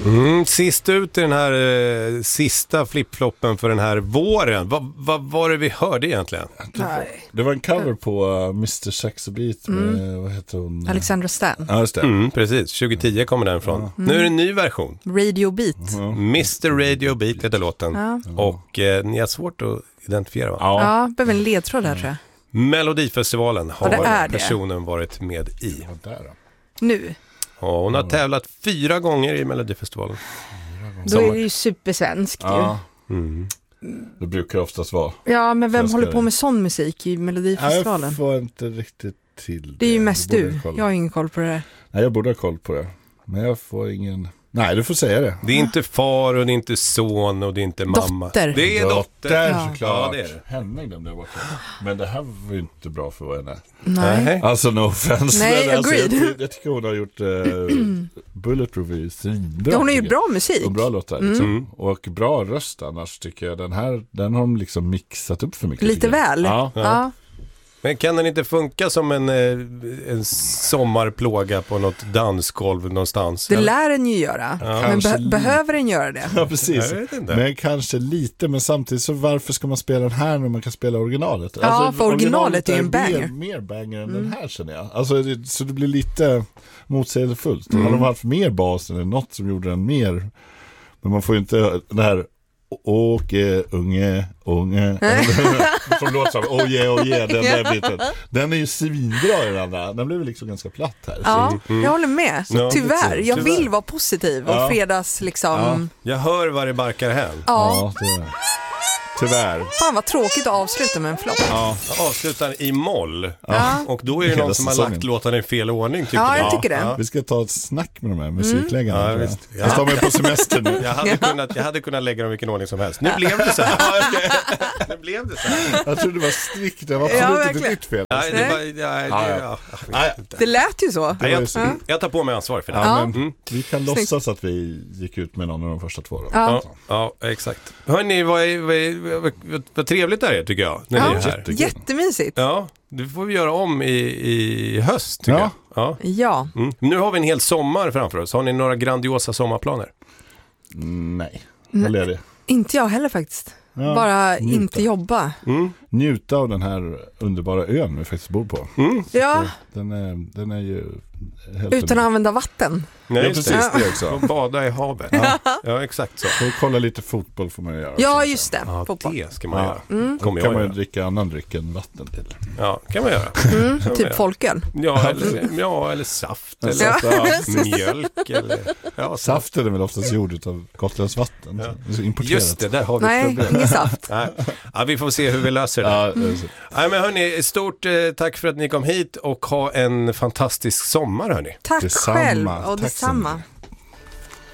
Sist ut i den här sista flipfloppen för den här våren. Vad var det vi hörde egentligen? Det var en cover på Mr. Sex Beat med, vad heter hon? Alexandra Stan. Ja, just det. Precis, 2010 kommer den ifrån. Nu är det en ny version. Radio Beat. Mr. Radio Beat heter låten. Och ni har svårt att identifiera, va? Ja, behöver en ledtråd här, tror jag. Melodifestivalen har personen varit med i. Nu. Ja, hon har tävlat 4 gånger i Melodifestivalen. Då är det ju supersvenskt ju. Det brukar oftast vara. Ja, men vem håller på med sån musik i Melodifestivalen? Jag får inte riktigt till det är ju mest du. Jag har ingen koll på det. Nej, jag borde ha koll på det. Men jag får ingen... Nej, du får säga det. Det är inte far och det är inte son och det är inte mamma. Dotter. Det är dotter. Såklart. Ja, det är det. Henne glömde jag bort. Men det här var ju inte bra för henne. Nej. Alltså no offense. Nej, men alltså, agreed. jag tycker hon har gjort Bulletproof är svinbra. Ja, hon har ju bra musik. Och bra låtar liksom. Och bra röst annars tycker jag. Den har de liksom mixat upp för mycket. Lite väl. Ja. Men kan den inte funka som en sommarplåga på något dansgolv någonstans? Det lär den ju göra. Men behöver den göra det? Ja, precis. Jag vet inte. Men kanske lite, men samtidigt så varför ska man spela den här när man kan spela originalet? Ja, alltså, för originalet är ju en banger. Mer banger än den här, känner jag. Alltså, så det blir lite motsägelsefullt. Har de haft mer bas eller något som gjorde den mer? Men man får ju inte det här Åke, unge som låter som oh yeah, den där biten. Den är ju svindra i den andra. Den blev liksom ganska platt här. Ja, jag håller med. Tyvärr, jag vill vara positiv och fredags liksom. Jag hör vad det barkar hem. Ja, tyvärr. Fan vad tråkigt att avsluta med en flopp. Ja, avslutar i moll. Och då är det någon som har lagt låten i fel ordning. Ja, jag tycker det. Vi ska ta ett snack med de här musikläggarna. Ja, visst. Jag står med på semester nu. Jag hade kunnat lägga dem i vilken ordning som helst. Nu blev det så här. Jag trodde det var strikt. Det var absolut inte ditt fel. Det lät ju så. Jag tar på mig ansvar för det. Ja, men vi kan låtsas att vi gick ut med någon av de första 2 då. Ja, exakt. Hörrni, vad trevligt det är, tycker jag, när ni är här. Jättemysigt. Ja, det får vi göra om i höst, tycker jag. Ja. Nu har vi en hel sommar framför oss. Har ni några grandiosa sommarplaner? Nej, vad är det? Inte jag heller faktiskt. Bara inte jobba. Njuta av den här underbara ön vi faktiskt bor på. Ja. Den är ju helt utan att använda vatten. Nej, precis det också. Och bada i havet. Ja, exakt så. Och kolla lite fotboll får man göra. Ja, just det. Ja, det ska man göra. Kan man ju dricka annan dryck än vatten till. Ja, kan man göra. Typ folköl. Ja, eller saft. Eller mjölk. Eller, saften är väl oftast gjord av Gotlands vatten. Just det, där har vi ett problem. Ingen saft. Ja, vi får se hur vi löser det. Nej, men hörni, stort tack för att ni kom hit och ha en fantastisk sommar, hörni. Tack själv och detsamma.